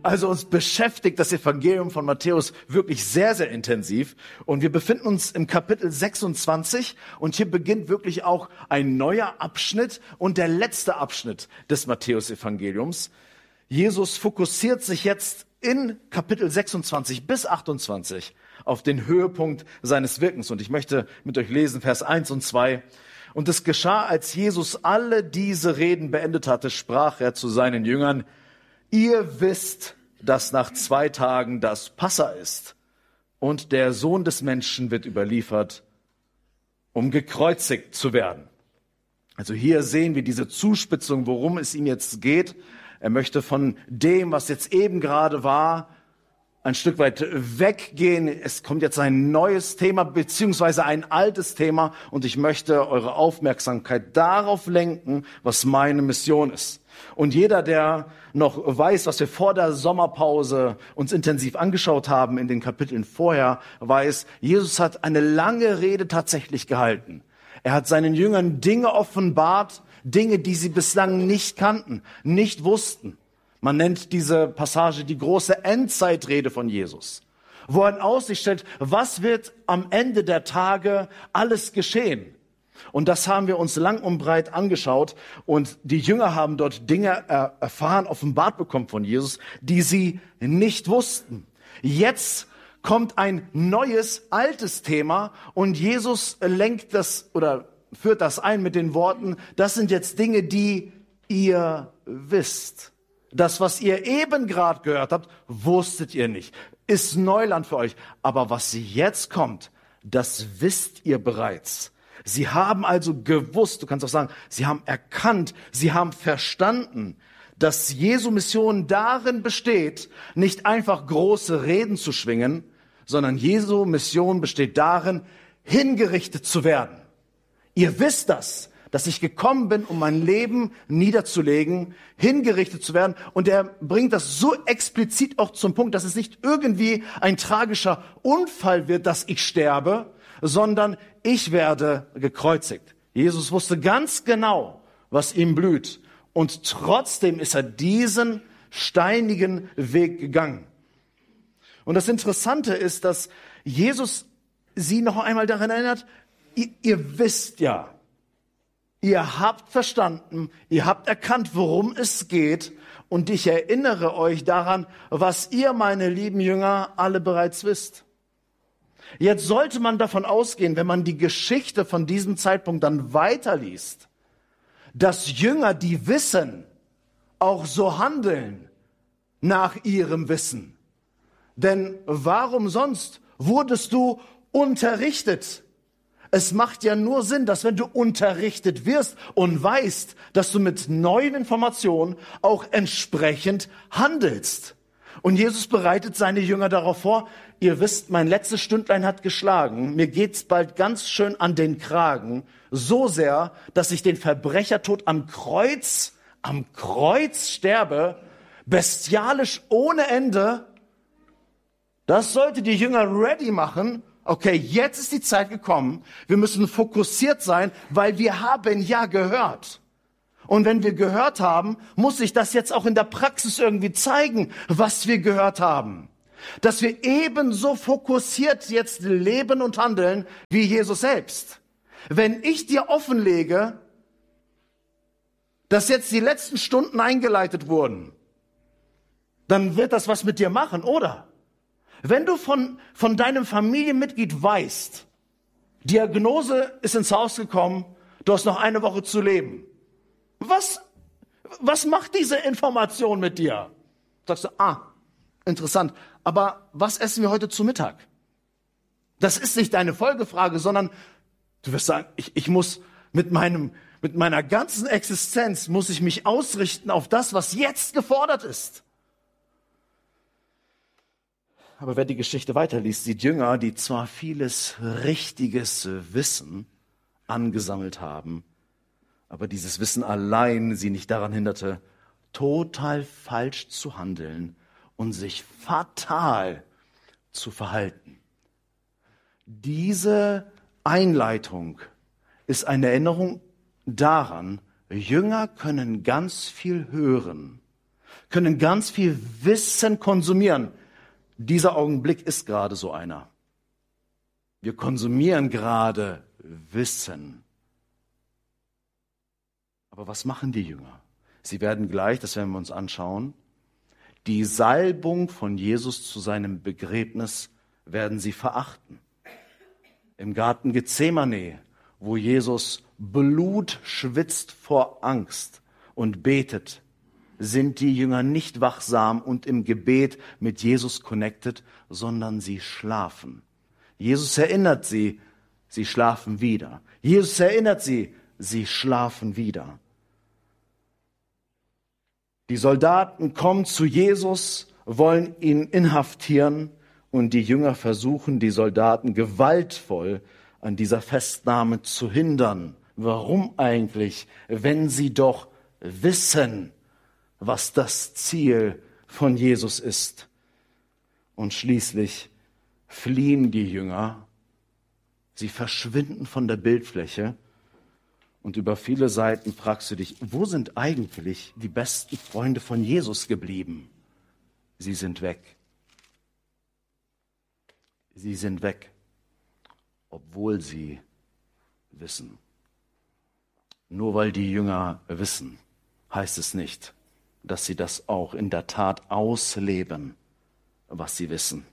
Also uns beschäftigt das Evangelium von Matthäus wirklich sehr, sehr intensiv. Und wir befinden uns im Kapitel 26 und hier beginnt wirklich auch ein neuer Abschnitt und der letzte Abschnitt des Matthäus-Evangeliums. Jesus fokussiert sich jetzt in Kapitel 26 bis 28 auf den Höhepunkt seines Wirkens. Und ich möchte mit euch lesen, Vers 1 und 2. Und es geschah, als Jesus alle diese Reden beendet hatte, sprach er zu seinen Jüngern: Ihr wisst, dass nach 2 Tagen das Passa ist und der Sohn des Menschen wird überliefert, um gekreuzigt zu werden. Also hier sehen wir diese Zuspitzung, worum es ihm jetzt geht. Er möchte von dem, was jetzt eben gerade war, ein Stück weit weggehen. Es kommt jetzt ein neues Thema, beziehungsweise ein altes Thema. Und ich möchte eure Aufmerksamkeit darauf lenken, was meine Mission ist. Und jeder, der noch weiß, was wir vor der Sommerpause uns intensiv angeschaut haben in den Kapiteln vorher, weiß, Jesus hat eine lange Rede tatsächlich gehalten. Er hat seinen Jüngern Dinge offenbart, Dinge, die sie bislang nicht kannten, nicht wussten. Man nennt diese Passage die große Endzeitrede von Jesus, wo er in Aussicht stellt, was wird am Ende der Tage alles geschehen. Und das haben wir uns lang und breit angeschaut und die Jünger haben dort Dinge erfahren, offenbart bekommen von Jesus, die sie nicht wussten. Jetzt kommt ein neues, altes Thema und Jesus lenkt das oder führt das ein mit den Worten: Das sind jetzt Dinge, die ihr wisst. Das, was ihr eben gerade gehört habt, wusstet ihr nicht. Ist Neuland für euch. Aber was jetzt kommt, das wisst ihr bereits. Sie haben also gewusst, du kannst auch sagen, sie haben erkannt, sie haben verstanden, dass Jesu Mission darin besteht, nicht einfach große Reden zu schwingen, sondern Jesu Mission besteht darin, hingerichtet zu werden. Ihr wisst das, dass ich gekommen bin, um mein Leben niederzulegen, hingerichtet zu werden. Und er bringt das so explizit auch zum Punkt, dass es nicht irgendwie ein tragischer Unfall wird, dass ich sterbe, sondern ich werde gekreuzigt. Jesus wusste ganz genau, was ihm blüht. Und trotzdem ist er diesen steinigen Weg gegangen. Und das Interessante ist, dass Jesus sie noch einmal daran erinnert, ihr wisst ja, ihr habt verstanden, ihr habt erkannt, worum es geht. Und ich erinnere euch daran, was ihr, meine lieben Jünger, alle bereits wisst. Jetzt sollte man davon ausgehen, wenn man die Geschichte von diesem Zeitpunkt dann weiterliest, dass Jünger, die wissen, auch so handeln nach ihrem Wissen. Denn warum sonst wurdest du unterrichtet? Es macht ja nur Sinn, dass wenn du unterrichtet wirst und weißt, dass du mit neuen Informationen auch entsprechend handelst. Und Jesus bereitet seine Jünger darauf vor: Ihr wisst, mein letztes Stündlein hat geschlagen. Mir geht's bald ganz schön an den Kragen. So sehr, dass ich den Verbrechertod am Kreuz sterbe. Bestialisch ohne Ende. Das sollte die Jünger ready machen. Okay, jetzt ist die Zeit gekommen. Wir müssen fokussiert sein, weil wir haben ja gehört. Und wenn wir gehört haben, muss sich das jetzt auch in der Praxis irgendwie zeigen, was wir gehört haben. Dass wir ebenso fokussiert jetzt leben und handeln wie Jesus selbst. Wenn ich dir offenlege, dass jetzt die letzten Stunden eingeleitet wurden, dann wird das was mit dir machen, oder? Wenn du von deinem Familienmitglied weißt, Diagnose ist ins Haus gekommen, du hast noch 1 Woche zu leben. Was macht diese Information mit dir? Sagst du, interessant. Aber was essen wir heute zu Mittag? Das ist nicht deine Folgefrage, sondern du wirst sagen, ich muss mit meiner ganzen Existenz muss ich mich ausrichten auf das, was jetzt gefordert ist. Aber wer die Geschichte weiterliest, sieht Jünger, die zwar vieles richtiges Wissen angesammelt haben, aber dieses Wissen allein sie nicht daran hinderte, total falsch zu handeln und sich fatal zu verhalten. Diese Einleitung ist eine Erinnerung daran, Jünger können ganz viel hören, können ganz viel Wissen konsumieren. Dieser Augenblick ist gerade so einer. Wir konsumieren gerade Wissen. Aber was machen die Jünger? Sie werden gleich, das werden wir uns anschauen, die Salbung von Jesus zu seinem Begräbnis werden sie verachten. Im Garten Gethsemane, wo Jesus Blut schwitzt vor Angst und betet, sind die Jünger nicht wachsam und im Gebet mit Jesus connected, sondern sie schlafen. Jesus erinnert sie, sie schlafen wieder. Jesus erinnert sie, sie schlafen wieder. Die Soldaten kommen zu Jesus, wollen ihn inhaftieren und die Jünger versuchen, die Soldaten gewaltvoll an dieser Festnahme zu hindern. Warum eigentlich, wenn sie doch wissen, was das Ziel von Jesus ist? Und schließlich fliehen die Jünger. Sie verschwinden von der Bildfläche. Und über viele Seiten fragst du dich, wo sind eigentlich die besten Freunde von Jesus geblieben? Sie sind weg. Sie sind weg, obwohl sie wissen. Nur weil die Jünger wissen, heißt es nicht, dass sie das auch in der Tat ausleben, was sie wissen.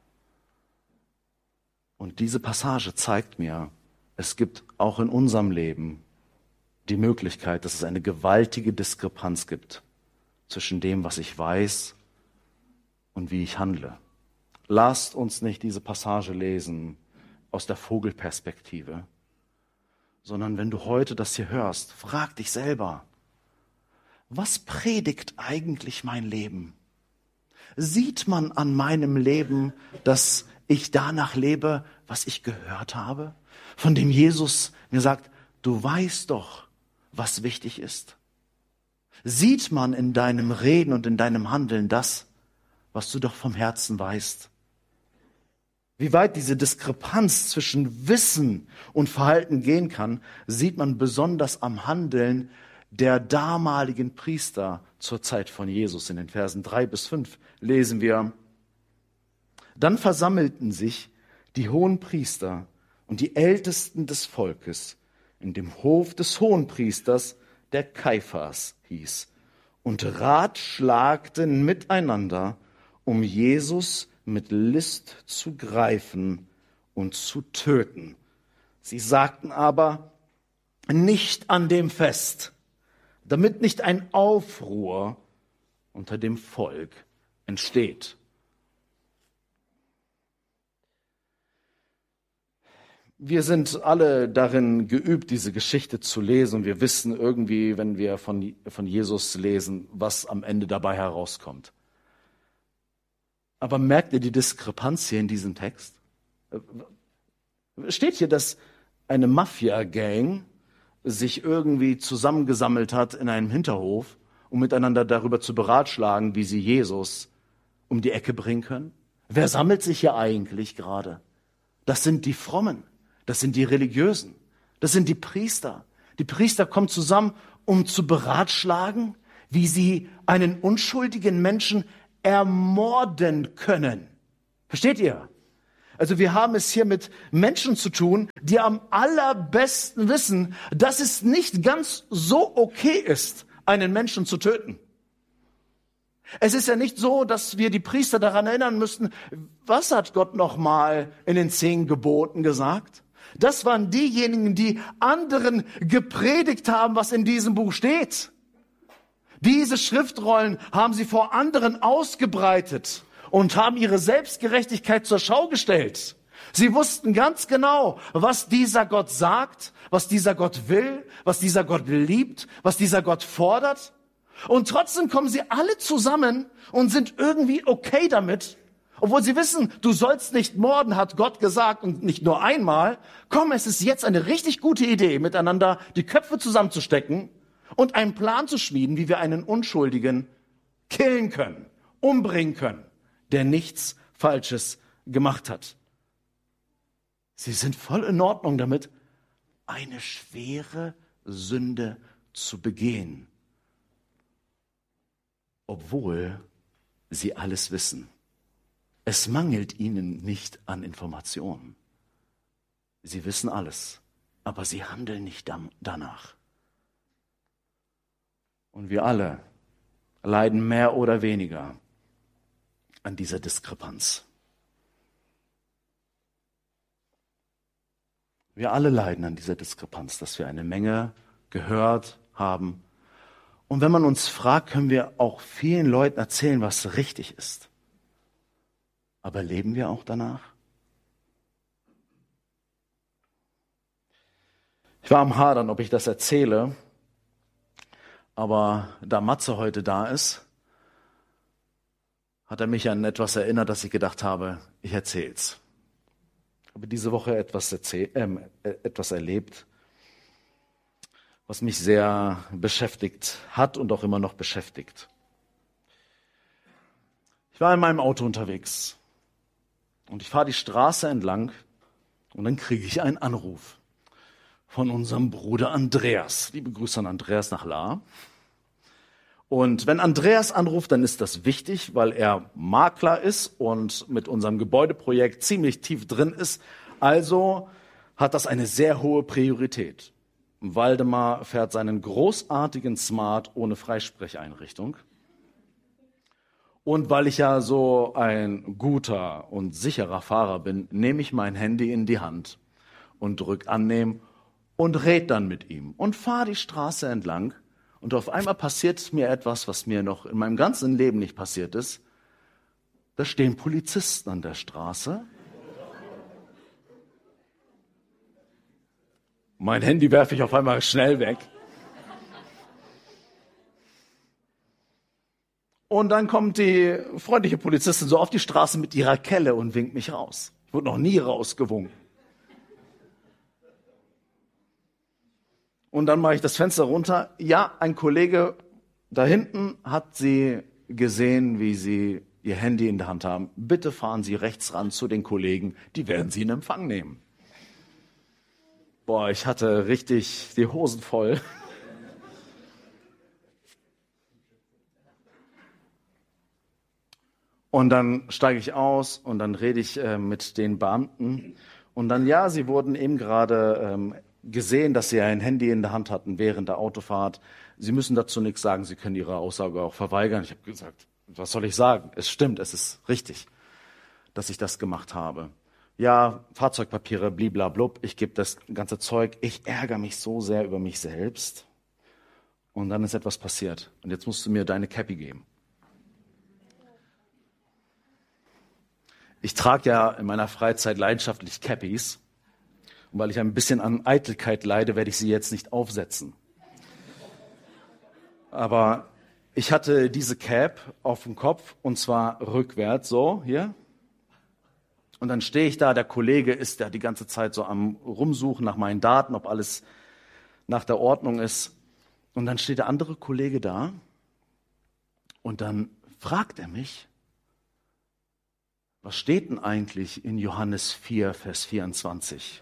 Und diese Passage zeigt mir, es gibt auch in unserem Leben die Möglichkeit, dass es eine gewaltige Diskrepanz gibt zwischen dem, was ich weiß und wie ich handle. Lasst uns nicht diese Passage lesen aus der Vogelperspektive, sondern wenn du heute das hier hörst, frag dich selber, was predigt eigentlich mein Leben? Sieht man an meinem Leben, dass ich danach lebe, was ich gehört habe? Von dem Jesus mir sagt, du weißt doch, was wichtig ist. Sieht man in deinem Reden und in deinem Handeln das, was du doch vom Herzen weißt? Wie weit diese Diskrepanz zwischen Wissen und Verhalten gehen kann, sieht man besonders am Handeln der damaligen Priester zur Zeit von Jesus. In den Versen 3-5 lesen wir, dann versammelten sich die Hohenpriester und die Ältesten des Volkes in dem Hof des Hohenpriesters, der Kaiphas hieß, und ratschlagten miteinander, um Jesus mit List zu greifen und zu töten. Sie sagten aber, nicht an dem Fest, damit nicht ein Aufruhr unter dem Volk entsteht. Wir sind alle darin geübt, diese Geschichte zu lesen. Wir wissen irgendwie, wenn wir von Jesus lesen, was am Ende dabei herauskommt. Aber merkt ihr die Diskrepanz hier in diesem Text? Steht hier, dass eine Mafia-Gang sich irgendwie zusammengesammelt hat in einem Hinterhof, um miteinander darüber zu beratschlagen, wie sie Jesus um die Ecke bringen können? Wer sammelt sich hier eigentlich gerade? Das sind die Frommen, das sind die Religiösen, das sind die Priester. Die Priester kommen zusammen, um zu beratschlagen, wie sie einen unschuldigen Menschen ermorden können. Versteht ihr? Also wir haben es hier mit Menschen zu tun, die am allerbesten wissen, dass es nicht ganz so okay ist, einen Menschen zu töten. Es ist ja nicht so, dass wir die Priester daran erinnern müssten, was hat Gott nochmal in den 10 Geboten gesagt? Das waren diejenigen, die anderen gepredigt haben, was in diesem Buch steht. Diese Schriftrollen haben sie vor anderen ausgebreitet und haben ihre Selbstgerechtigkeit zur Schau gestellt. Sie wussten ganz genau, was dieser Gott sagt, was dieser Gott will, was dieser Gott liebt, was dieser Gott fordert. Und trotzdem kommen sie alle zusammen und sind irgendwie okay damit, obwohl sie wissen, du sollst nicht morden, hat Gott gesagt, und nicht nur einmal. Komm, es ist jetzt eine richtig gute Idee, miteinander die Köpfe zusammenzustecken und einen Plan zu schmieden, wie wir einen Unschuldigen killen können, umbringen können, der nichts Falsches gemacht hat. Sie sind voll in Ordnung damit, eine schwere Sünde zu begehen. obwohl sie alles wissen. Es mangelt ihnen nicht an Informationen. Sie wissen alles, aber sie handeln nicht danach. Und wir alle leiden mehr oder weniger an dieser Diskrepanz. Wir alle leiden an dieser Diskrepanz, dass wir eine Menge gehört haben. Und wenn man uns fragt, können wir auch vielen Leuten erzählen, was richtig ist. Aber leben wir auch danach? Ich war am Hadern, ob ich das erzähle, aber da Matze heute da ist, hat er mich an etwas erinnert, dass ich gedacht habe, ich erzähl's. Ich habe diese Woche etwas erlebt, was mich sehr beschäftigt hat und auch immer noch beschäftigt. Ich war in meinem Auto unterwegs und ich fahre die Straße entlang und dann kriege ich einen Anruf von unserem Bruder Andreas. Liebe Grüße an Andreas nach Lahr. Und wenn Andreas anruft, dann ist das wichtig, weil er Makler ist und mit unserem Gebäudeprojekt ziemlich tief drin ist. Also hat das eine sehr hohe Priorität. Waldemar fährt seinen großartigen Smart ohne Freisprecheinrichtung. Und weil ich ja so ein guter und sicherer Fahrer bin, nehme ich mein Handy in die Hand und drücke annehmen und red dann mit ihm und fahre die Straße entlang. Und auf einmal passiert mir etwas, was mir noch in meinem ganzen Leben nicht passiert ist. Da stehen Polizisten an der Straße. Mein Handy werfe ich auf einmal schnell weg. Und dann kommt die freundliche Polizistin so auf die Straße mit ihrer Kelle und winkt mich raus. Ich wurde noch nie rausgewunken. Und dann mache ich das Fenster runter. Ja, ein Kollege da hinten hat sie gesehen, wie sie ihr Handy in der Hand haben. Bitte fahren Sie rechts ran zu den Kollegen, die werden Sie in Empfang nehmen. Boah, ich hatte richtig die Hosen voll. Und dann steige ich aus und dann rede ich mit den Beamten. Und dann, ja, sie wurden eben gerade gesehen, dass sie ein Handy in der Hand hatten während der Autofahrt. Sie müssen dazu nichts sagen, Sie können Ihre Aussage auch verweigern. Ich habe gesagt, was soll ich sagen? Es stimmt, es ist richtig, dass ich das gemacht habe. Ja, Fahrzeugpapiere, bliblablub, ich gebe das ganze Zeug. Ich ärgere mich so sehr über mich selbst. Und dann ist etwas passiert. Und jetzt musst du mir deine Cappy geben. Ich trage ja in meiner Freizeit leidenschaftlich Cappies. Und weil ich ein bisschen an Eitelkeit leide, werde ich sie jetzt nicht aufsetzen. Aber ich hatte diese Cap auf dem Kopf und zwar rückwärts, so hier. Und dann stehe ich da, der Kollege ist ja die ganze Zeit so am Rumsuchen nach meinen Daten, ob alles nach der Ordnung ist. Und dann steht der andere Kollege da und dann fragt er mich, was steht denn eigentlich in Johannes 4, Vers 24?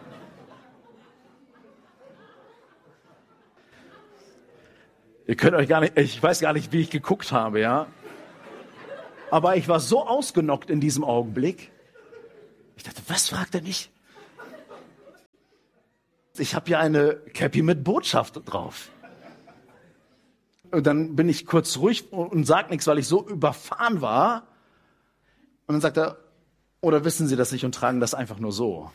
Ihr könnt euch gar nicht, ich weiß gar nicht, wie ich geguckt habe, ja. Aber ich war so ausgenockt in diesem Augenblick. Ich dachte, was fragt er mich? Ich habe ja eine Cappy mit Botschaft drauf. Und dann bin ich kurz ruhig und sag nichts, weil ich so überfahren war. Und dann sagt er, oder wissen Sie das nicht und tragen das einfach nur so?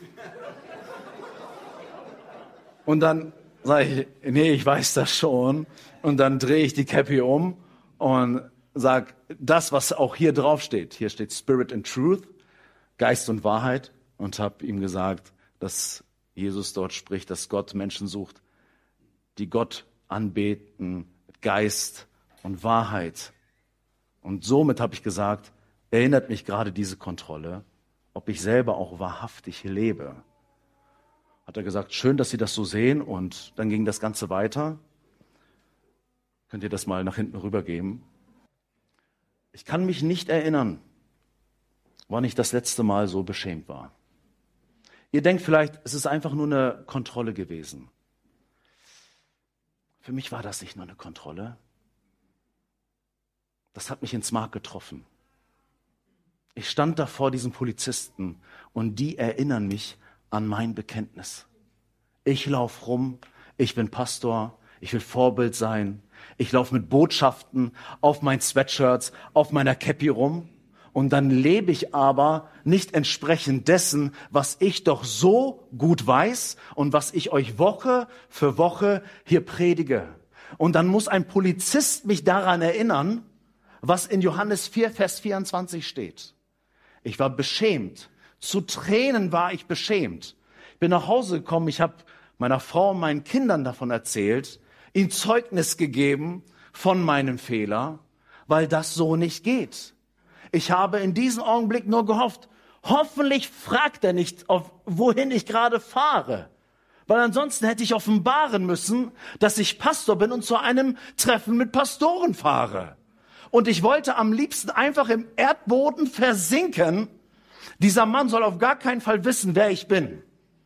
Und dann sage ich, nee, ich weiß das schon. Und dann drehe ich die Cappy um und sage, das, was auch hier drauf steht. Hier steht Spirit and Truth, Geist und Wahrheit. Und habe ihm gesagt, dass Jesus dort spricht, dass Gott Menschen sucht, die Gott anbeten, mit Geist und Wahrheit. Und somit habe ich gesagt, erinnert mich gerade diese Kontrolle, ob ich selber auch wahrhaftig lebe. Hat er gesagt, schön, dass Sie das so sehen. Und dann ging das Ganze weiter. Könnt ihr das mal nach hinten rübergeben? Ich kann mich nicht erinnern, wann ich das letzte Mal so beschämt war. Ihr denkt vielleicht, es ist einfach nur eine Kontrolle gewesen. Für mich war das nicht nur eine Kontrolle. Das hat mich ins Mark getroffen. Ich stand da vor diesen Polizisten und die erinnern mich an mein Bekenntnis. Ich laufe rum, ich bin Pastor, ich will Vorbild sein. Ich laufe mit Botschaften auf meinen Sweatshirts, auf meiner Käppi rum. Und dann lebe ich aber nicht entsprechend dessen, was ich doch so gut weiß und was ich euch Woche für Woche hier predige. Und dann muss ein Polizist mich daran erinnern, was in Johannes 4, Vers 24 steht. Ich war beschämt. Zu Tränen war ich beschämt. Ich bin nach Hause gekommen, ich habe meiner Frau und meinen Kindern davon erzählt, ihnen Zeugnis gegeben von meinem Fehler, weil das so nicht geht. Ich habe in diesem Augenblick nur gehofft, hoffentlich fragt er nicht, wohin ich gerade fahre. Weil ansonsten hätte ich offenbaren müssen, dass ich Pastor bin und zu einem Treffen mit Pastoren fahre. Und ich wollte am liebsten einfach im Erdboden versinken. Dieser Mann soll auf gar keinen Fall wissen, wer ich bin.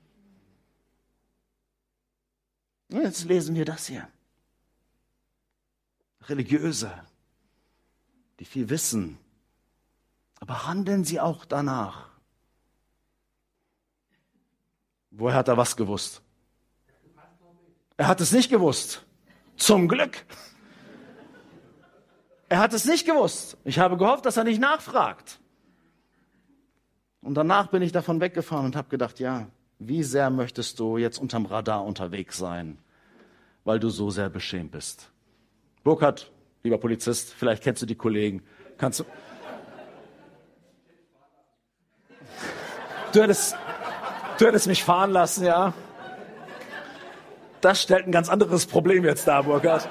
Und jetzt lesen wir das hier. Religiöse, die viel wissen, aber handeln sie auch danach. Woher hat er was gewusst? Er hat es nicht gewusst. Zum Glück. Er hat es nicht gewusst. Ich habe gehofft, dass er nicht nachfragt. Und danach bin ich davon weggefahren und habe gedacht, ja, wie sehr möchtest du jetzt unterm Radar unterwegs sein, weil du so sehr beschämt bist. Burkhard, lieber Polizist, vielleicht kennst du die Kollegen. Kannst du... Du hättest mich fahren lassen, ja. Das stellt ein ganz anderes Problem jetzt dar, Burkhard.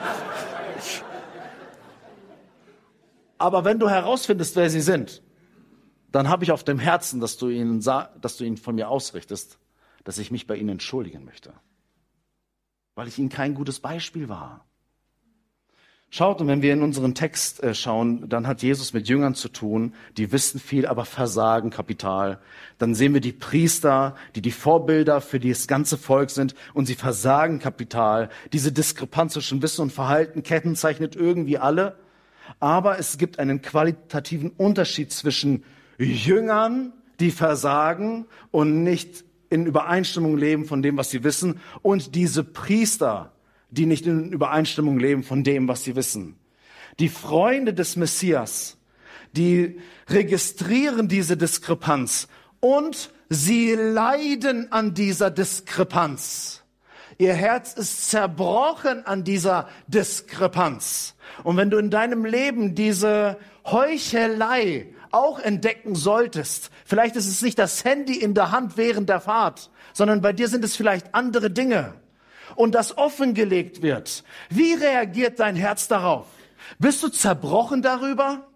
Aber wenn du herausfindest, wer sie sind, dann habe ich auf dem Herzen, dass du ihnen von mir ausrichtest, dass ich mich bei ihnen entschuldigen möchte. Weil ich ihnen kein gutes Beispiel war. Schaut, und wenn wir in unseren Text schauen, dann hat Jesus mit Jüngern zu tun, die wissen viel, aber versagen kapital. Dann sehen wir die Priester, die Vorbilder für das ganze Volk sind und sie versagen kapital. Diese Diskrepanz zwischen Wissen und Verhalten kennzeichnet irgendwie alle. Aber es gibt einen qualitativen Unterschied zwischen Jüngern, die versagen und nicht in Übereinstimmung leben von dem, was sie wissen, und diese Priester, die nicht in Übereinstimmung leben von dem, was sie wissen. Die Freunde des Messias, die registrieren diese Diskrepanz und sie leiden an dieser Diskrepanz. Ihr Herz ist zerbrochen an dieser Diskrepanz. Und wenn du in deinem Leben diese Heuchelei auch entdecken solltest, vielleicht ist es nicht das Handy in der Hand während der Fahrt, sondern bei dir sind es vielleicht andere Dinge, und das offengelegt wird. Wie reagiert dein Herz darauf? Bist du zerbrochen darüber?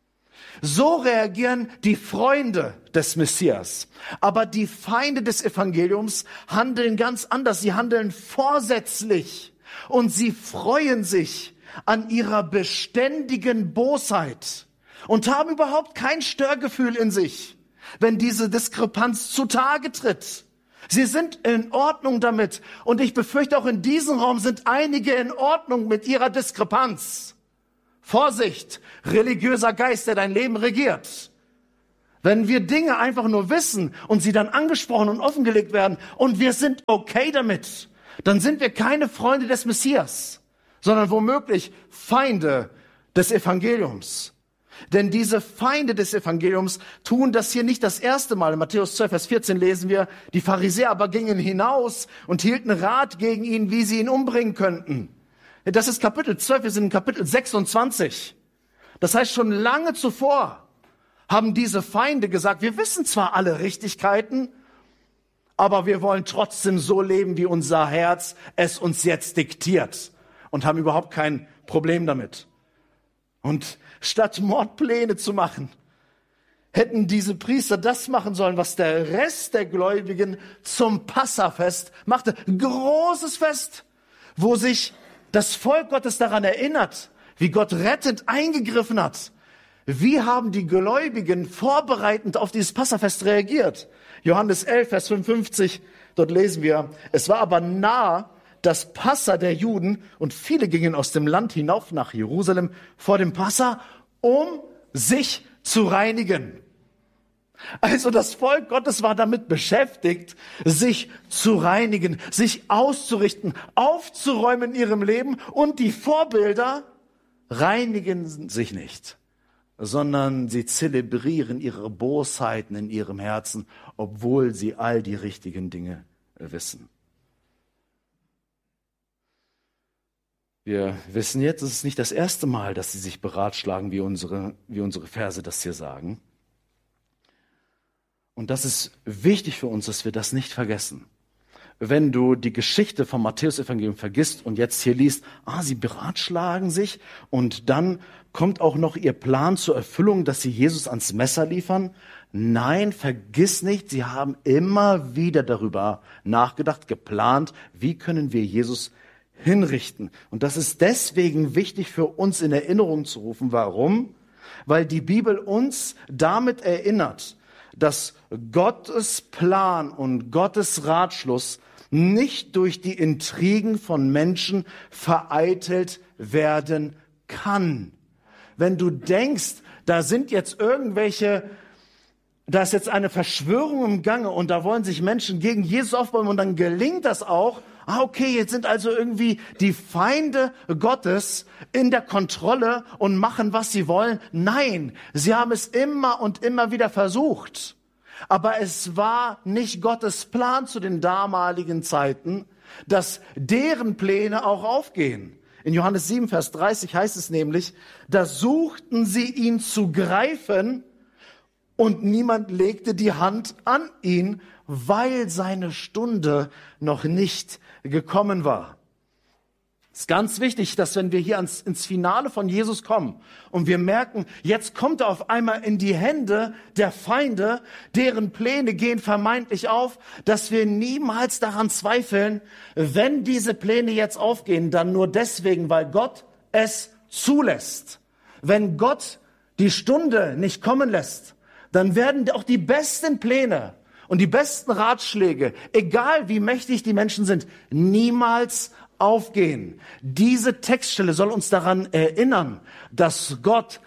So reagieren die Freunde des Messias. Aber die Feinde des Evangeliums handeln ganz anders. Sie handeln vorsätzlich und sie freuen sich an ihrer beständigen Bosheit und haben überhaupt kein Störgefühl in sich, wenn diese Diskrepanz zutage tritt. Sie sind in Ordnung damit. Und ich befürchte, auch in diesem Raum sind einige in Ordnung mit ihrer Diskrepanz. Vorsicht, religiöser Geist, der dein Leben regiert. Wenn wir Dinge einfach nur wissen und sie dann angesprochen und offengelegt werden und wir sind okay damit, dann sind wir keine Freunde des Messias, sondern womöglich Feinde des Evangeliums. Denn diese Feinde des Evangeliums tun das hier nicht das erste Mal. In Matthäus 12, Vers 14 lesen wir, die Pharisäer aber gingen hinaus und hielten Rat gegen ihn, wie sie ihn umbringen könnten. Das ist Kapitel 12, wir sind in Kapitel 26. Das heißt, schon lange zuvor haben diese Feinde gesagt, wir wissen zwar alle Richtigkeiten, aber wir wollen trotzdem so leben, wie unser Herz es uns jetzt diktiert, und haben überhaupt kein Problem damit. Und statt Mordpläne zu machen, hätten diese Priester das machen sollen, was der Rest der Gläubigen zum Passafest machte. Ein großes Fest, wo sich das Volk Gottes daran erinnert, wie Gott rettend eingegriffen hat. Wie haben die Gläubigen vorbereitend auf dieses Passafest reagiert? Johannes 11, Vers 55, dort lesen wir, es war aber nah das Passa der Juden und viele gingen aus dem Land hinauf nach Jerusalem vor dem Passa, um sich zu reinigen. Also das Volk Gottes war damit beschäftigt, sich zu reinigen, sich auszurichten, aufzuräumen in ihrem Leben, und die Vorbilder reinigen sich nicht, sondern sie zelebrieren ihre Bosheiten in ihrem Herzen, obwohl sie all die richtigen Dinge wissen. Wir wissen jetzt, es ist nicht das erste Mal, dass sie sich beratschlagen, wie unsere Verse das hier sagen. Und das ist wichtig für uns, dass wir das nicht vergessen. Wenn du die Geschichte vom Matthäus-Evangelium vergisst und jetzt hier liest, sie beratschlagen sich, und dann kommt auch noch ihr Plan zur Erfüllung, dass sie Jesus ans Messer liefern. Nein, vergiss nicht, sie haben immer wieder darüber nachgedacht, geplant, wie können wir Jesus hinrichten. Und das ist deswegen wichtig für uns in Erinnerung zu rufen. Warum? Weil die Bibel uns damit erinnert, dass Gottes Plan und Gottes Ratschluss nicht durch die Intrigen von Menschen vereitelt werden kann. Wenn du denkst, da ist jetzt eine Verschwörung im Gange und da wollen sich Menschen gegen Jesus aufbauen und dann gelingt das auch. Okay, jetzt sind also irgendwie die Feinde Gottes in der Kontrolle und machen, was sie wollen. Nein, sie haben es immer und immer wieder versucht. Aber es war nicht Gottes Plan zu den damaligen Zeiten, dass deren Pläne auch aufgehen. In Johannes 7, Vers 30 heißt es nämlich, da suchten sie ihn zu greifen und niemand legte die Hand an ihn, weil seine Stunde noch nicht gekommen war. Es ist ganz wichtig, dass wenn wir hier ins Finale von Jesus kommen und wir merken, jetzt kommt er auf einmal in die Hände der Feinde, deren Pläne gehen vermeintlich auf, dass wir niemals daran zweifeln, wenn diese Pläne jetzt aufgehen, dann nur deswegen, weil Gott es zulässt. Wenn Gott die Stunde nicht kommen lässt, dann werden auch die besten Pläne und die besten Ratschläge, egal wie mächtig die Menschen sind, niemals aufgehen. Diese Textstelle soll uns daran erinnern, dass Gott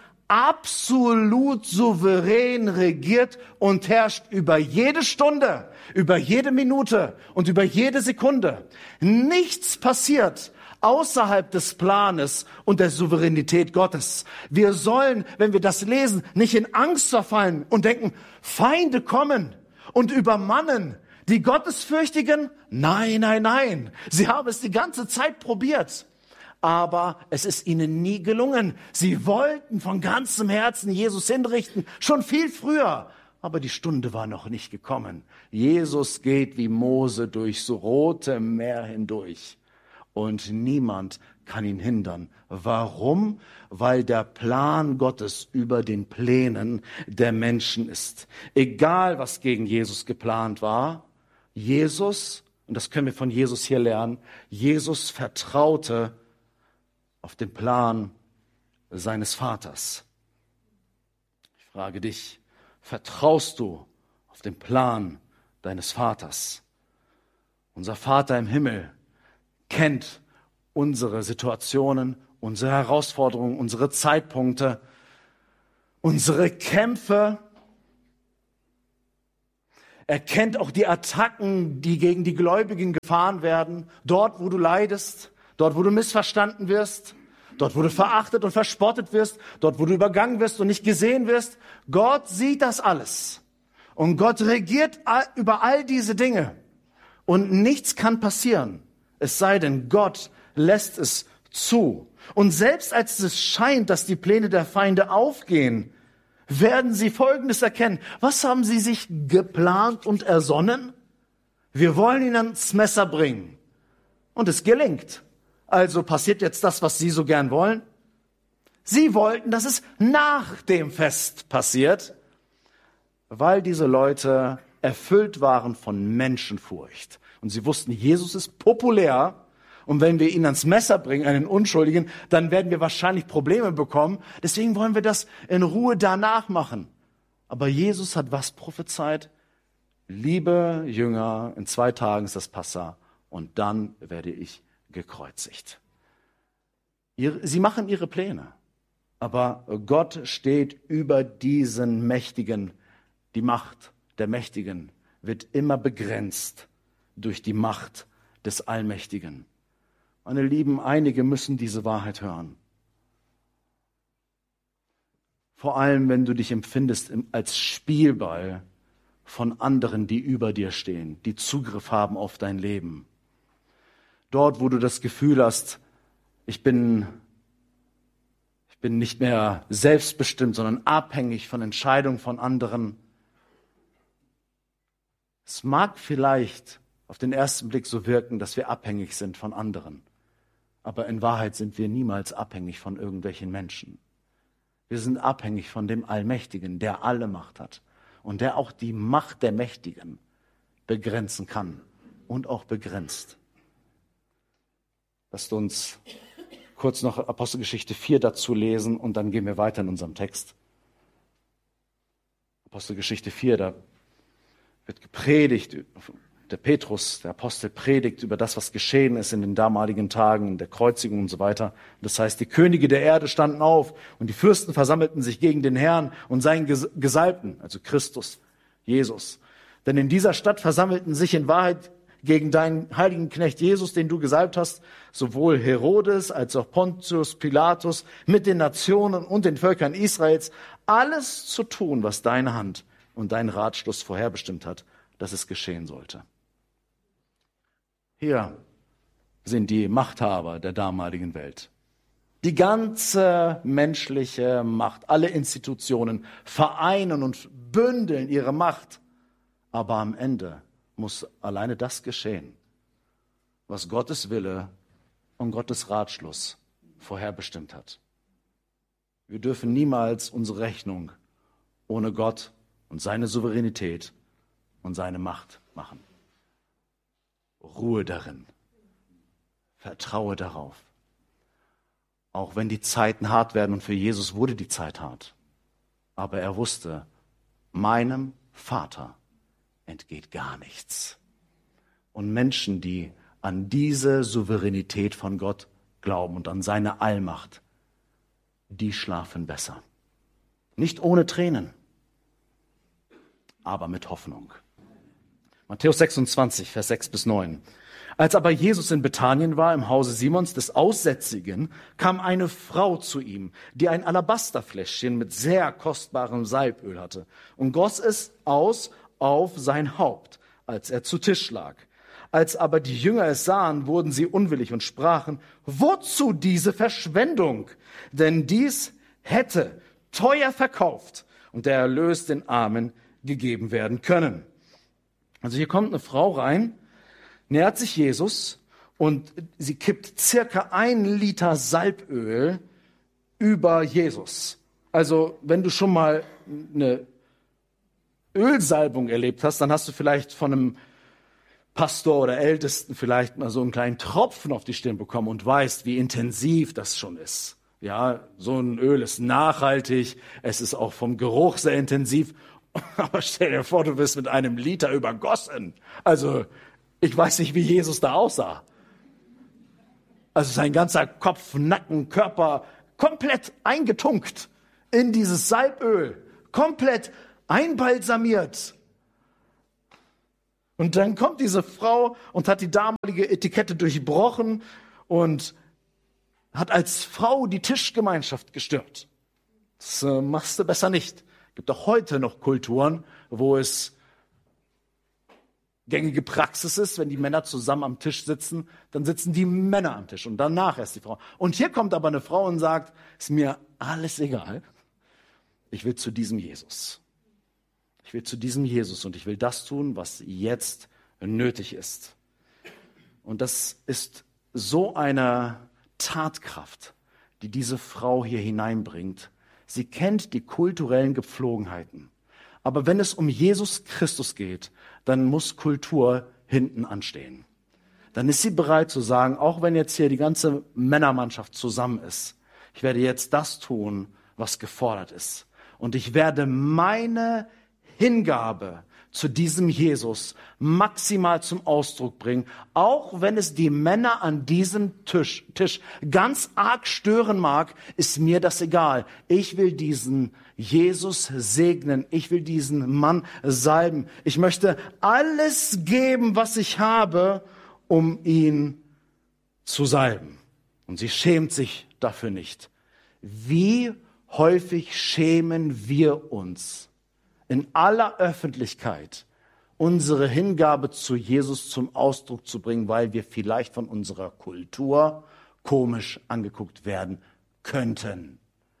absolut souverän regiert und herrscht über jede Stunde, über jede Minute und über jede Sekunde. Nichts passiert außerhalb des Planes und der Souveränität Gottes. Wir sollen, wenn wir das lesen, nicht in Angst verfallen und denken, Feinde kommen und übermannen die Gottesfürchtigen. Nein, nein, nein. Sie haben es die ganze Zeit probiert. Aber es ist ihnen nie gelungen. Sie wollten von ganzem Herzen Jesus hinrichten, schon viel früher. Aber die Stunde war noch nicht gekommen. Jesus geht wie Mose durchs Rote Meer hindurch. Und niemand kann ihn hindern. Warum? Weil der Plan Gottes über den Plänen der Menschen ist. Egal, was gegen Jesus geplant war, Jesus, und das können wir von Jesus hier lernen, Jesus vertraute auf den Plan seines Vaters. Ich frage dich, vertraust du auf den Plan deines Vaters? Unser Vater im Himmel kennt unsere Situationen, unsere Herausforderungen, unsere Zeitpunkte, unsere Kämpfe. Er kennt auch die Attacken, die gegen die Gläubigen gefahren werden. Dort, wo du leidest, dort, wo du missverstanden wirst, dort, wo du verachtet und verspottet wirst, dort, wo du übergangen wirst und nicht gesehen wirst. Gott sieht das alles. Und Gott regiert über all diese Dinge. Und nichts kann passieren, es sei denn, Gott lässt es zu. Und selbst als es scheint, dass die Pläne der Feinde aufgehen, werden sie Folgendes erkennen. Was haben sie sich geplant und ersonnen? Wir wollen ihn ans Messer bringen. Und es gelingt. Also passiert jetzt das, was sie so gern wollen. Sie wollten, dass es nach dem Fest passiert, weil diese Leute erfüllt waren von Menschenfurcht. Und sie wussten, Jesus ist populär. Und wenn wir ihn ans Messer bringen, einen Unschuldigen, dann werden wir wahrscheinlich Probleme bekommen. Deswegen wollen wir das in Ruhe danach machen. Aber Jesus hat was prophezeit? Liebe Jünger, in 2 Tagen ist das Passa und dann werde ich gekreuzigt. Sie machen ihre Pläne. Aber Gott steht über diesen Mächtigen. Die Macht der Mächtigen wird immer begrenzt durch die Macht des Allmächtigen. Meine Lieben, einige müssen diese Wahrheit hören. Vor allem, wenn du dich empfindest als Spielball von anderen, die über dir stehen, die Zugriff haben auf dein Leben. Dort, wo du das Gefühl hast, ich bin nicht mehr selbstbestimmt, sondern abhängig von Entscheidungen von anderen. Es mag vielleicht auf den ersten Blick so wirken, dass wir abhängig sind von anderen. Aber in Wahrheit sind wir niemals abhängig von irgendwelchen Menschen. Wir sind abhängig von dem Allmächtigen, der alle Macht hat und der auch die Macht der Mächtigen begrenzen kann und auch begrenzt. Lasst uns kurz noch Apostelgeschichte 4 dazu lesen und dann gehen wir weiter in unserem Text. Apostelgeschichte 4, da wird gepredigt, der Petrus, der Apostel, predigt über das, was geschehen ist in den damaligen Tagen, der Kreuzigung und so weiter. Das heißt, die Könige der Erde standen auf und die Fürsten versammelten sich gegen den Herrn und seinen Gesalbten, also Christus, Jesus. Denn in dieser Stadt versammelten sich in Wahrheit gegen deinen heiligen Knecht Jesus, den du gesalbt hast, sowohl Herodes als auch Pontius Pilatus mit den Nationen und den Völkern Israels, alles zu tun, was deine Hand und dein Ratschluss vorherbestimmt hat, dass es geschehen sollte. Hier sind die Machthaber der damaligen Welt. Die ganze menschliche Macht, alle Institutionen vereinen und bündeln ihre Macht. Aber am Ende muss alleine das geschehen, was Gottes Wille und Gottes Ratschluss vorherbestimmt hat. Wir dürfen niemals unsere Rechnung ohne Gott und seine Souveränität und seine Macht machen. Ruhe darin. Vertraue darauf. Auch wenn die Zeiten hart werden, und für Jesus wurde die Zeit hart. Aber er wusste, meinem Vater entgeht gar nichts. Und Menschen, die an diese Souveränität von Gott glauben und an seine Allmacht, die schlafen besser. Nicht ohne Tränen, aber mit Hoffnung. Matthäus 26, Vers 6 bis 9. Als aber Jesus in Bethanien war, im Hause Simons des Aussätzigen, kam eine Frau zu ihm, die ein Alabasterfläschchen mit sehr kostbarem Salböl hatte und goss es aus auf sein Haupt, als er zu Tisch lag. Als aber die Jünger es sahen, wurden sie unwillig und sprachen, wozu diese Verschwendung? Denn dies hätte teuer verkauft und der Erlös den Armen gegeben werden können. Also hier kommt eine Frau rein, nähert sich Jesus und sie kippt circa 1 Liter Salböl über Jesus. Also wenn du schon mal eine Ölsalbung erlebt hast, dann hast du vielleicht von einem Pastor oder Ältesten vielleicht mal so einen kleinen Tropfen auf die Stirn bekommen und weißt, wie intensiv das schon ist. Ja, so ein Öl ist nachhaltig, es ist auch vom Geruch sehr intensiv. Aber stell dir vor, du wirst mit 1 Liter übergossen. Also, ich weiß nicht, wie Jesus da aussah. Also sein ganzer Kopf, Nacken, Körper komplett eingetunkt in dieses Salböl, komplett einbalsamiert. Und dann kommt diese Frau und hat die damalige Etikette durchbrochen und hat als Frau die Tischgemeinschaft gestört. Das machst du besser nicht. Es gibt auch heute noch Kulturen, wo es gängige Praxis ist, wenn die Männer zusammen am Tisch sitzen, dann sitzen die Männer am Tisch und danach erst die Frau. Und hier kommt aber eine Frau und sagt, ist mir alles egal, ich will zu diesem Jesus. Ich will zu diesem Jesus und ich will das tun, was jetzt nötig ist. Und das ist so eine Tatkraft, die diese Frau hier hineinbringt. Sie kennt die kulturellen Gepflogenheiten. Aber wenn es um Jesus Christus geht, dann muss Kultur hinten anstehen. Dann ist sie bereit zu sagen, auch wenn jetzt hier die ganze Männermannschaft zusammen ist, ich werde jetzt das tun, was gefordert ist. Und ich werde meine Hingabe zu diesem Jesus maximal zum Ausdruck bringen, auch wenn es die Männer an diesem Tisch ganz arg stören mag, ist mir das egal. Ich will diesen Jesus segnen. Ich will diesen Mann salben. Ich möchte alles geben, was ich habe, um ihn zu salben. Und sie schämt sich dafür nicht. Wie häufig schämen wir uns in aller Öffentlichkeit, unsere Hingabe zu Jesus zum Ausdruck zu bringen, weil wir vielleicht von unserer Kultur komisch angeguckt werden könnten.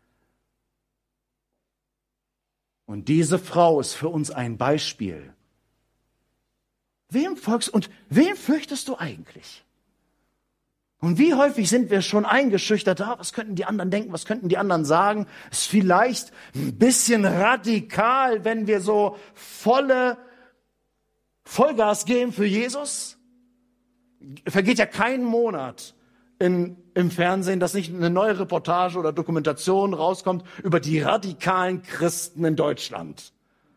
Und diese Frau ist für uns ein Beispiel. Wem folgst und wem fürchtest du eigentlich? Und wie häufig sind wir schon eingeschüchtert, was könnten die anderen denken, was könnten die anderen sagen? Ist vielleicht ein bisschen radikal, wenn wir so Vollgas geben für Jesus. Vergeht ja kein Monat im Fernsehen, dass nicht eine neue Reportage oder Dokumentation rauskommt über die radikalen Christen in Deutschland.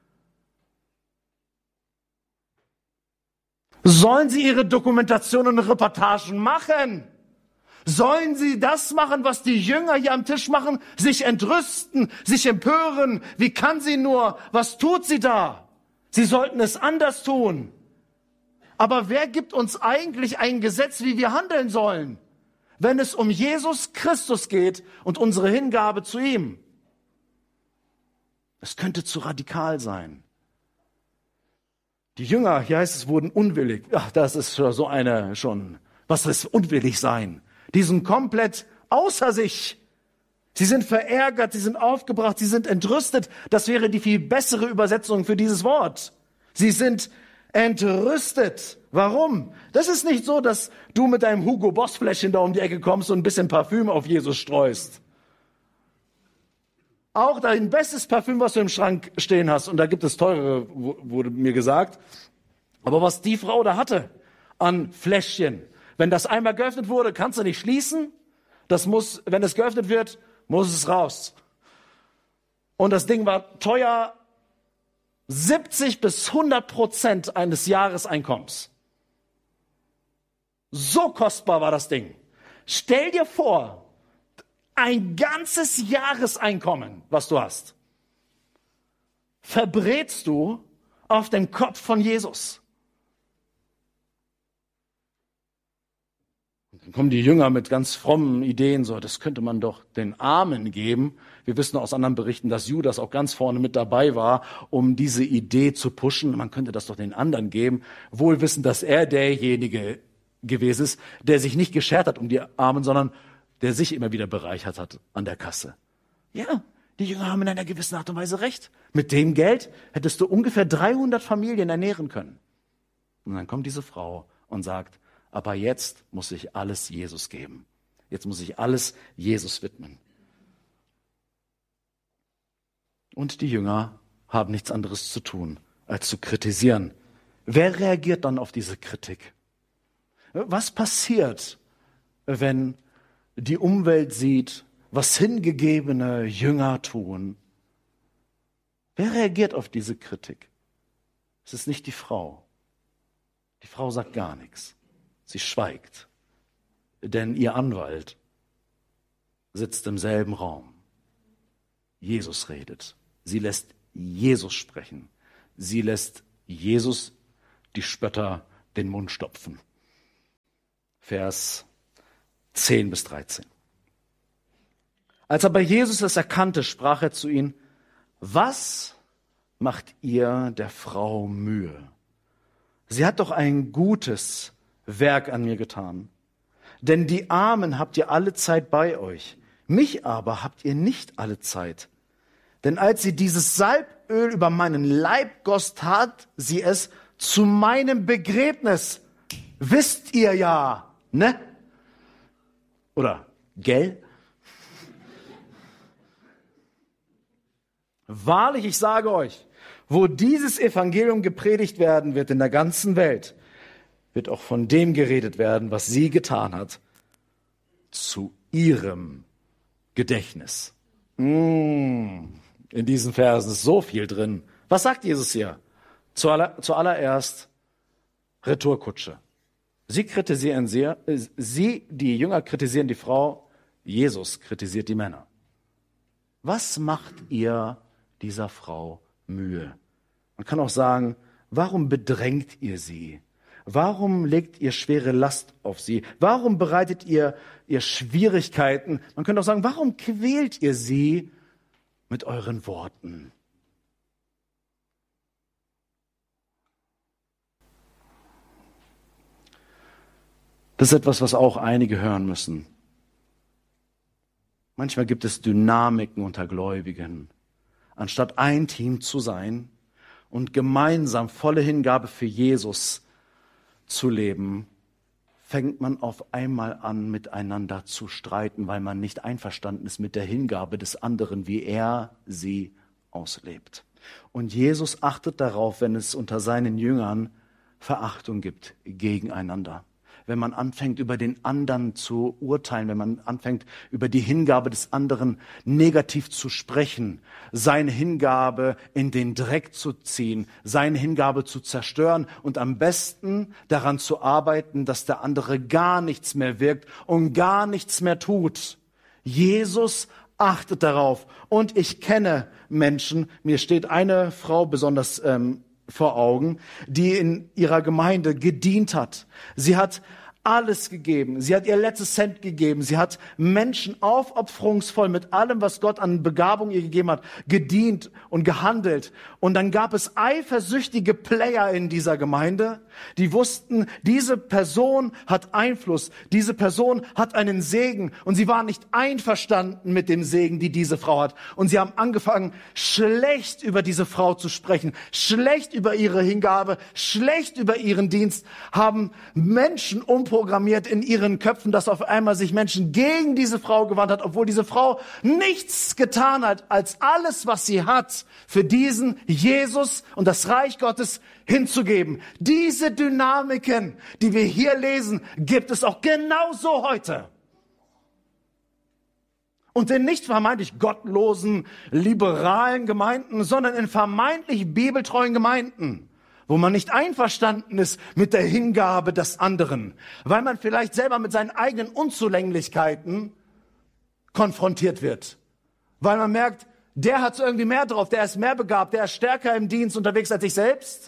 Sollen sie ihre Dokumentationen und Reportagen machen? Sollen sie das machen, was die Jünger hier am Tisch machen? Sich entrüsten, sich empören. Wie kann sie nur? Was tut sie da? Sie sollten es anders tun. Aber wer gibt uns eigentlich ein Gesetz, wie wir handeln sollen, wenn es um Jesus Christus geht und unsere Hingabe zu ihm? Es könnte zu radikal sein. Die Jünger, hier heißt es, wurden unwillig. Ach, das ist so eine schon. Was ist unwillig sein? Die sind komplett außer sich. Sie sind verärgert, sie sind aufgebracht, sie sind entrüstet. Das wäre die viel bessere Übersetzung für dieses Wort. Sie sind entrüstet. Warum? Das ist nicht so, dass du mit deinem Hugo Boss Fläschchen da um die Ecke kommst und ein bisschen Parfüm auf Jesus streust. Auch dein bestes Parfüm, was du im Schrank stehen hast, und da gibt es teurere, wurde mir gesagt. Aber was die Frau da hatte an Fläschchen, wenn das einmal geöffnet wurde, kannst du nicht schließen. Das muss, wenn es geöffnet wird, muss es raus. Und das Ding war teuer, 70-100% eines Jahreseinkommens. So kostbar war das Ding. Stell dir vor, ein ganzes Jahreseinkommen, was du hast, verbrätst du auf dem Kopf von Jesus. Und dann kommen die Jünger mit ganz frommen Ideen, so, das könnte man doch den Armen geben. Wir wissen aus anderen Berichten, dass Judas auch ganz vorne mit dabei war, um diese Idee zu pushen. Man könnte das doch den anderen geben, wohl wissend, dass er derjenige gewesen ist, der sich nicht geschert hat um die Armen, sondern der sich immer wieder bereichert hat an der Kasse. Ja, die Jünger haben in einer gewissen Art und Weise recht. Mit dem Geld hättest du ungefähr 300 Familien ernähren können. Und dann kommt diese Frau und sagt, aber jetzt muss ich alles Jesus geben. Jetzt muss ich alles Jesus widmen. Und die Jünger haben nichts anderes zu tun, als zu kritisieren. Wer reagiert dann auf diese Kritik? Was passiert, wenn die Umwelt sieht, was hingegebene Jünger tun? Wer reagiert auf diese Kritik? Es ist nicht die Frau. Die Frau sagt gar nichts. Sie schweigt. Denn ihr Anwalt sitzt im selben Raum. Jesus redet. Sie lässt Jesus sprechen. Sie lässt Jesus die Spötter den Mund stopfen. Vers 10 bis 13. Als aber Jesus es erkannte, sprach er zu ihnen, was macht ihr der Frau Mühe? Sie hat doch ein gutes Werk an mir getan. Denn die Armen habt ihr alle Zeit bei euch, mich aber habt ihr nicht alle Zeit. Denn als sie dieses Salböl über meinen Leib goss, tat sie es zu meinem Begräbnis. Wisst ihr ja, ne? Oder, gell? Wahrlich, ich sage euch, wo dieses Evangelium gepredigt werden wird in der ganzen Welt, wird auch von dem geredet werden, was sie getan hat, zu ihrem Gedächtnis. In diesen Versen ist so viel drin. Was sagt Jesus hier? Zuallererst Retourkutsche. Die Jünger kritisieren die Frau, Jesus kritisiert die Männer. Was macht ihr dieser Frau Mühe? Man kann auch sagen, warum bedrängt ihr sie? Warum legt ihr schwere Last auf sie? Warum bereitet ihr Schwierigkeiten? Man könnte auch sagen, warum quält ihr sie mit euren Worten? Das ist etwas, was auch einige hören müssen. Manchmal gibt es Dynamiken unter Gläubigen. Anstatt ein Team zu sein und gemeinsam volle Hingabe für Jesus zu leben, fängt man auf einmal an, miteinander zu streiten, weil man nicht einverstanden ist mit der Hingabe des anderen, wie er sie auslebt. Und Jesus achtet darauf, wenn es unter seinen Jüngern Verachtung gibt gegeneinander. Wenn man anfängt, über den anderen zu urteilen, wenn man anfängt, über die Hingabe des anderen negativ zu sprechen, seine Hingabe in den Dreck zu ziehen, seine Hingabe zu zerstören und am besten daran zu arbeiten, dass der andere gar nichts mehr wirkt und gar nichts mehr tut. Jesus achtet darauf. Und ich kenne Menschen, mir steht eine Frau besonders vor Augen, die in ihrer Gemeinde gedient hat. Sie hat alles gegeben. Sie hat ihr letztes Cent gegeben. Sie hat Menschen aufopferungsvoll mit allem, was Gott an Begabung ihr gegeben hat, gedient und gehandelt. Und dann gab es eifersüchtige Player in dieser Gemeinde, die wussten, diese Person hat Einfluss, diese Person hat einen Segen und sie waren nicht einverstanden mit dem Segen, die diese Frau hat. Und sie haben angefangen, schlecht über diese Frau zu sprechen, schlecht über ihre Hingabe, schlecht über ihren Dienst, haben Menschen umprogrammiert in ihren Köpfen, dass auf einmal sich Menschen gegen diese Frau gewandt hat, obwohl diese Frau nichts getan hat, als alles, was sie hat, für diesen Jesus und das Reich Gottes hinzugeben. Diese Dynamiken, die wir hier lesen, gibt es auch genauso heute. Und in nicht vermeintlich gottlosen, liberalen Gemeinden, sondern in vermeintlich bibeltreuen Gemeinden, wo man nicht einverstanden ist mit der Hingabe des anderen, weil man vielleicht selber mit seinen eigenen Unzulänglichkeiten konfrontiert wird. Weil man merkt, der hat irgendwie mehr drauf, der ist mehr begabt, der ist stärker im Dienst unterwegs als ich selbst.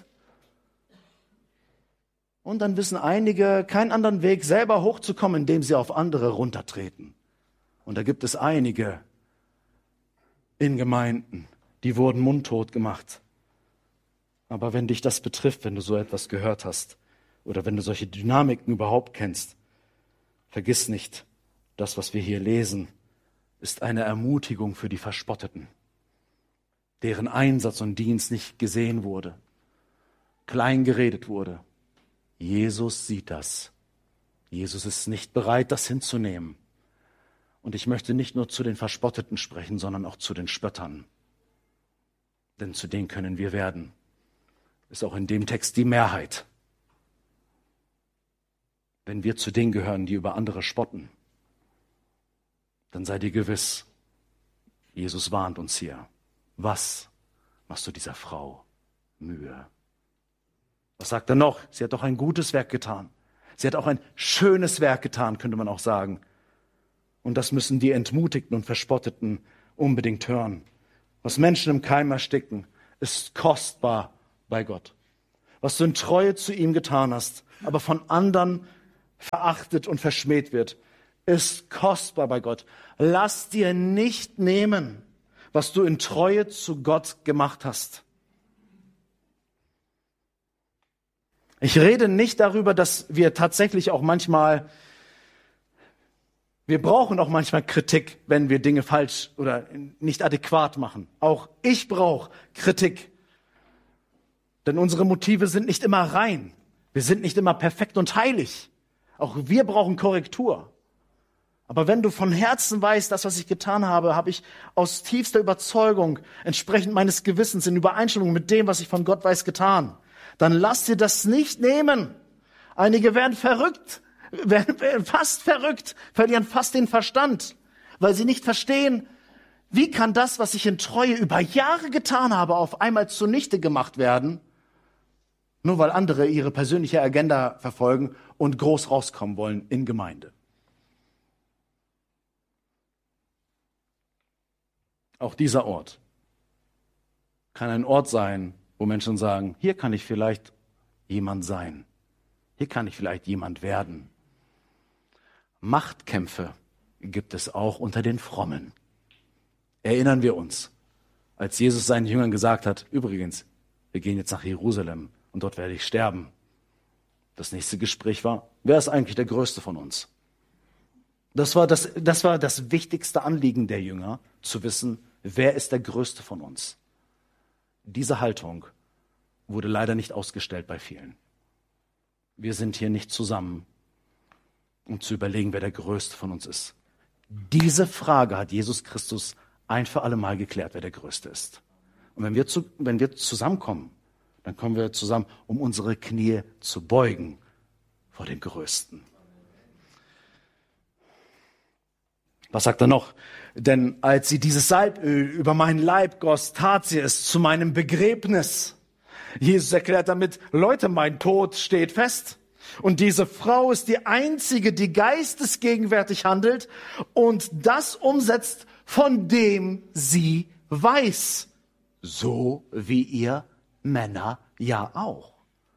Und dann wissen einige keinen anderen Weg, selber hochzukommen, indem sie auf andere runtertreten. Und da gibt es einige in Gemeinden, die wurden mundtot gemacht. Aber wenn dich das betrifft, wenn du so etwas gehört hast oder wenn du solche Dynamiken überhaupt kennst, vergiss nicht, das, was wir hier lesen, ist eine Ermutigung für die Verspotteten, deren Einsatz und Dienst nicht gesehen wurde, klein geredet wurde. Jesus sieht das. Jesus ist nicht bereit, das hinzunehmen. Und ich möchte nicht nur zu den Verspotteten sprechen, sondern auch zu den Spöttern. Denn zu denen können wir werden. Ist auch in dem Text die Mehrheit. Wenn wir zu denen gehören, die über andere spotten, dann sei dir gewiss, Jesus warnt uns hier. Was machst du dieser Frau Mühe? Was sagt er noch? Sie hat doch ein gutes Werk getan. Sie hat auch ein schönes Werk getan, könnte man auch sagen. Und das müssen die Entmutigten und Verspotteten unbedingt hören. Was Menschen im Keim ersticken, ist kostbar bei Gott. Was du in Treue zu ihm getan hast, aber von anderen verachtet und verschmäht wird, ist kostbar bei Gott. Lass dir nicht nehmen, was du in Treue zu Gott gemacht hast. Ich rede nicht darüber, dass wir tatsächlich auch manchmal, wir brauchen auch manchmal Kritik, wenn wir Dinge falsch oder nicht adäquat machen. Auch ich brauche Kritik. Denn unsere Motive sind nicht immer rein. Wir sind nicht immer perfekt und heilig. Auch wir brauchen Korrektur. Aber wenn du von Herzen weißt, das, was ich getan habe, habe ich aus tiefster Überzeugung, entsprechend meines Gewissens, in Übereinstimmung mit dem, was ich von Gott weiß, getan, dann lass dir das nicht nehmen. Einige werden verrückt, werden fast verrückt, verlieren fast den Verstand, weil sie nicht verstehen, wie kann das, was ich in Treue über Jahre getan habe, auf einmal zunichte gemacht werden, Nur weil andere ihre persönliche Agenda verfolgen und groß rauskommen wollen in Gemeinde. Auch dieser Ort kann ein Ort sein, wo Menschen sagen, hier kann ich vielleicht jemand sein. Hier kann ich vielleicht jemand werden. Machtkämpfe gibt es auch unter den Frommen. Erinnern wir uns, als Jesus seinen Jüngern gesagt hat, übrigens, wir gehen jetzt nach Jerusalem und dort werde ich sterben. Das nächste Gespräch war, wer ist eigentlich der Größte von uns? Das war das wichtigste Anliegen der Jünger, zu wissen, wer ist der Größte von uns? Diese Haltung wurde leider nicht ausgestellt bei vielen. Wir sind hier nicht zusammen, um zu überlegen, wer der Größte von uns ist. Diese Frage hat Jesus Christus ein für alle Mal geklärt, wer der Größte ist. Und wenn wir zusammenkommen, dann kommen wir zusammen, um unsere Knie zu beugen vor dem Größten. Was sagt er noch? Denn als sie dieses Salböl über meinen Leib goss, tat sie es zu meinem Begräbnis. Jesus erklärt damit, Leute, mein Tod steht fest. Und diese Frau ist die einzige, die geistesgegenwärtig handelt und das umsetzt, von dem sie weiß. So wie ihr Männer ja auch.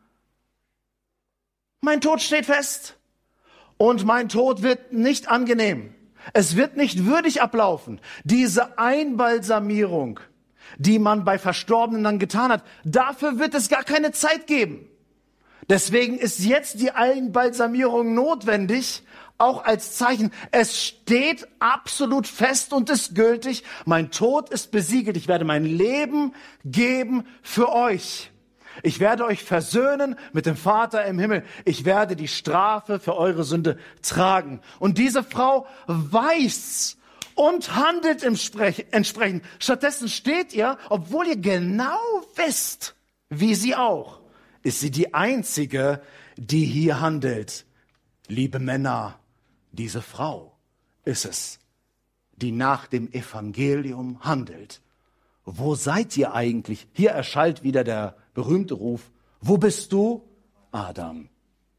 Mein Tod steht fest. Und mein Tod wird nicht angenehm. Es wird nicht würdig ablaufen. Diese Einbalsamierung, die man bei Verstorbenen dann getan hat, dafür wird es gar keine Zeit geben. Deswegen ist jetzt die Einbalsamierung notwendig, auch als Zeichen. Es steht absolut fest und ist gültig. Mein Tod ist besiegelt. Ich werde mein Leben geben für euch. Ich werde euch versöhnen mit dem Vater im Himmel. Ich werde die Strafe für eure Sünde tragen. Und diese Frau weiß und handelt entsprechend. Stattdessen steht ihr, obwohl ihr genau wisst, wie sie auch, ist sie die Einzige, die hier handelt. Liebe Männer, diese Frau ist es, die nach dem Evangelium handelt. Wo seid ihr eigentlich? Hier erschallt wieder der berühmte Ruf, wo bist du, Adam?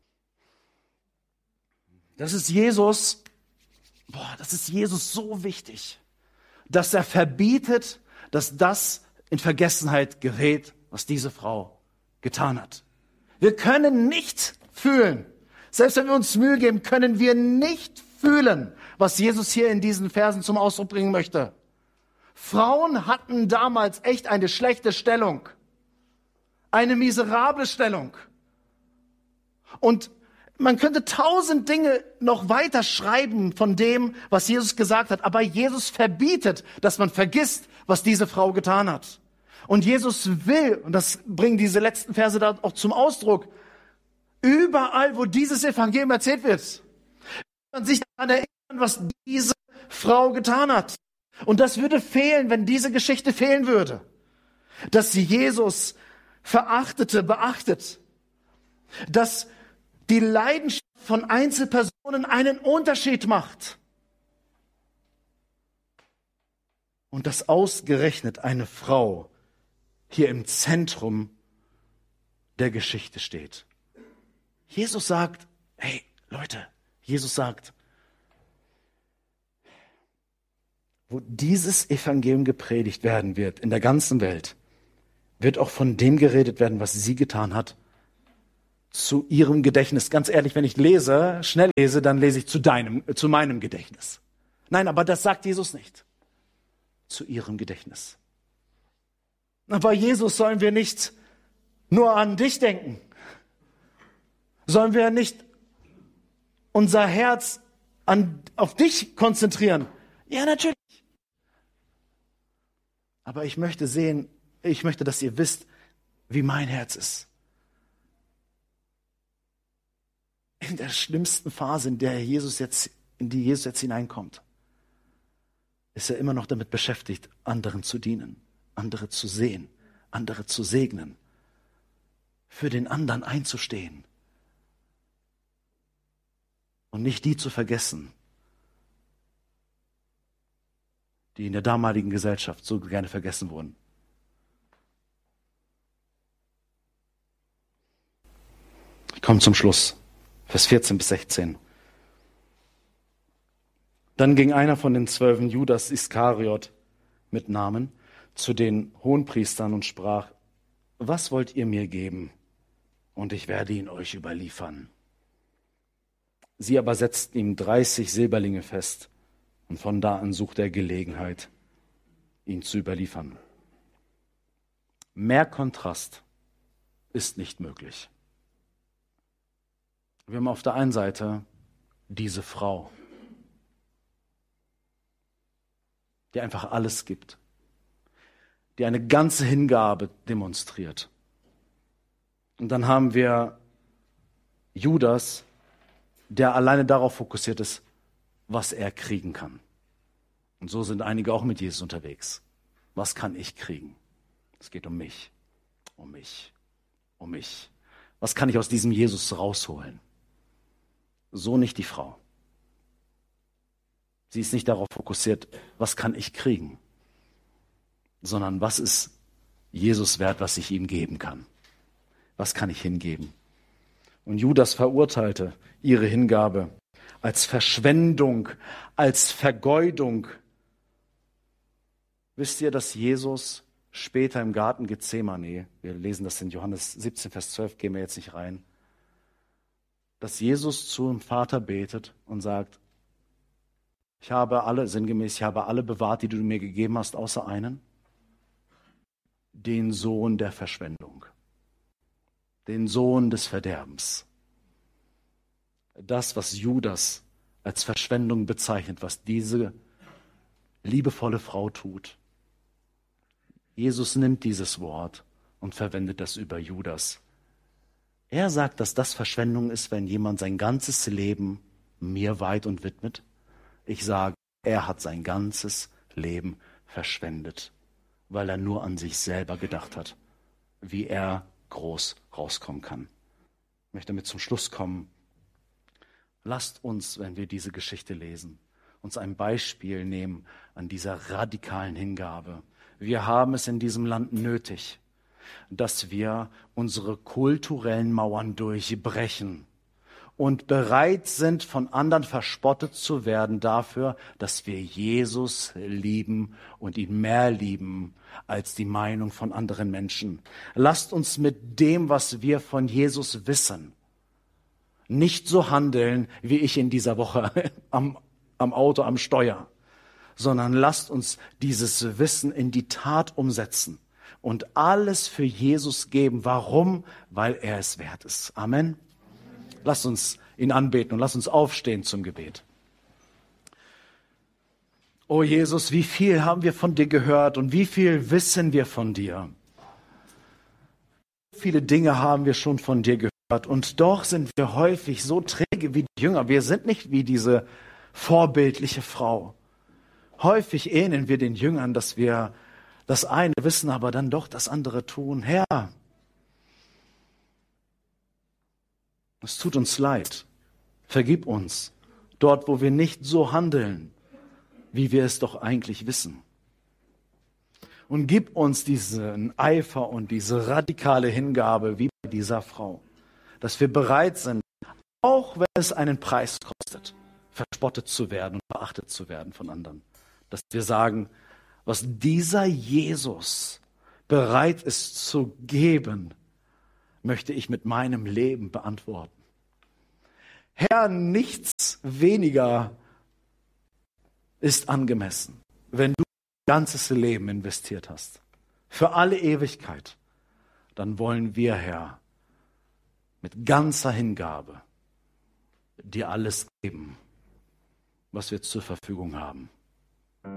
Das ist Jesus so wichtig, dass er verbietet, dass das in Vergessenheit gerät, was diese Frau getan hat. Wir können nicht fühlen, selbst wenn wir uns Mühe geben, können wir nicht fühlen, was Jesus hier in diesen Versen zum Ausdruck bringen möchte. Frauen hatten damals echt eine schlechte Stellung. Eine miserable Stellung. Und man könnte 1000 Dinge noch weiter schreiben von dem, was Jesus gesagt hat. Aber Jesus verbietet, dass man vergisst, was diese Frau getan hat. Und Jesus will, und das bringen diese letzten Verse da auch zum Ausdruck, überall, wo dieses Evangelium erzählt wird, man sich daran erinnern, was diese Frau getan hat. Und das würde fehlen, wenn diese Geschichte fehlen würde. Dass sie Jesus verachtete, beachtet. Dass die Leidenschaft von Einzelpersonen einen Unterschied macht. Und dass ausgerechnet eine Frau hier im Zentrum der Geschichte steht. Jesus sagt, hey Leute, Jesus sagt, wo dieses Evangelium gepredigt werden wird in der ganzen Welt, wird auch von dem geredet werden, was sie getan hat, zu ihrem Gedächtnis. Ganz ehrlich, wenn ich schnell lese, dann lese ich zu meinem Gedächtnis. Nein, aber das sagt Jesus nicht. Zu ihrem Gedächtnis. Aber Jesus, sollen wir nicht nur an dich denken? Sollen wir nicht unser Herz auf dich konzentrieren? Ja, natürlich. Aber ich möchte, dass ihr wisst, wie mein Herz ist. In der schlimmsten Phase, in die Jesus jetzt hineinkommt, ist er immer noch damit beschäftigt, anderen zu dienen, andere zu sehen, andere zu segnen, für den anderen einzustehen und nicht die zu vergessen, die in der damaligen Gesellschaft so gerne vergessen wurden. Kommt zum Schluss. Vers 14 bis 16. Dann ging einer von den 12, Judas Iskariot mit Namen, zu den Hohenpriestern und sprach: Was wollt ihr mir geben? Und ich werde ihn euch überliefern. Sie aber setzten ihm 30 Silberlinge fest, und von da an suchte er Gelegenheit, ihn zu überliefern. Mehr Kontrast ist nicht möglich. Wir haben auf der einen Seite diese Frau, die einfach alles gibt, die eine ganze Hingabe demonstriert. Und dann haben wir Judas, der alleine darauf fokussiert ist, was er kriegen kann. Und so sind einige auch mit Jesus unterwegs. Was kann ich kriegen? Es geht um mich, um mich, um mich. Was kann ich aus diesem Jesus rausholen? So nicht die Frau. Sie ist nicht darauf fokussiert, was kann ich kriegen, sondern was ist Jesus wert, was ich ihm geben kann. Was kann ich hingeben? Und Judas verurteilte ihre Hingabe als Verschwendung, als Vergeudung. Wisst ihr, dass Jesus später im Garten Gethsemane, wir lesen das in Johannes 17, Vers 12, gehen wir jetzt nicht rein, dass Jesus zum Vater betet und sagt: Ich habe alle bewahrt, die du mir gegeben hast, außer einen, den Sohn der Verschwendung, den Sohn des Verderbens. Das, was Judas als Verschwendung bezeichnet, was diese liebevolle Frau tut. Jesus nimmt dieses Wort und verwendet das über Judas. Er sagt, dass das Verschwendung ist, wenn jemand sein ganzes Leben mir weiht und widmet. Ich sage, er hat sein ganzes Leben verschwendet, weil er nur an sich selber gedacht hat, wie er groß rauskommen kann. Ich möchte damit zum Schluss kommen. Lasst uns, wenn wir diese Geschichte lesen, uns ein Beispiel nehmen an dieser radikalen Hingabe. Wir haben es in diesem Land nötig, dass wir unsere kulturellen Mauern durchbrechen und bereit sind, von anderen verspottet zu werden dafür, dass wir Jesus lieben und ihn mehr lieben als die Meinung von anderen Menschen. Lasst uns mit dem, was wir von Jesus wissen, nicht so handeln, wie ich in dieser Woche am Auto, am Steuer, sondern lasst uns dieses Wissen in die Tat umsetzen und alles für Jesus geben. Warum? Weil er es wert ist. Amen. Lasst uns ihn anbeten und lasst uns aufstehen zum Gebet. Oh Jesus, wie viel haben wir von dir gehört und wie viel wissen wir von dir? Viele Dinge haben wir schon von dir gehört und doch sind wir häufig so träge wie die Jünger. Wir sind nicht wie diese vorbildliche Frau. Häufig ähneln wir den Jüngern, dass wir das eine wissen, aber dann doch das andere tun. Herr, es tut uns leid. Vergib uns dort, wo wir nicht so handeln, wie wir es doch eigentlich wissen. Und gib uns diesen Eifer und diese radikale Hingabe wie bei dieser Frau, dass wir bereit sind, auch wenn es einen Preis kostet, verspottet zu werden und verachtet zu werden von anderen. Dass wir sagen, was dieser Jesus bereit ist zu geben, möchte ich mit meinem Leben beantworten. Herr, nichts weniger ist angemessen, wenn du dein ganzes Leben investiert hast, für alle Ewigkeit. Dann wollen wir, Herr, mit ganzer Hingabe dir alles geben, was wir zur Verfügung haben.